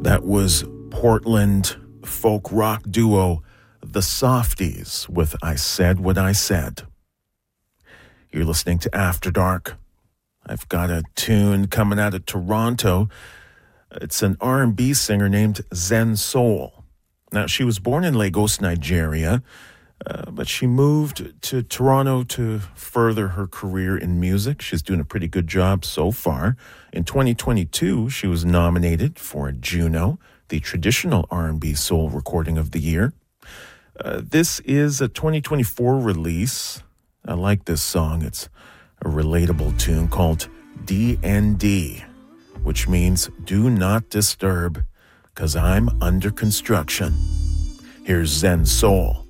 That was Portland folk rock duo The Softies with I Said What I Said. You're listening to After Dark. I've got a tune coming out of Toronto. It's an R&B singer named Zen Soul. Now, she was born in Lagos, Nigeria, but she moved to Toronto to further her career in music. She's doing a pretty good job so far. In 2022, she was nominated for a Juno, the traditional R&B soul recording of the year. This is a 2024 release. I like this song. It's a relatable tune called DND, which means do not disturb, 'cause I'm under construction. Here's Zen Soul.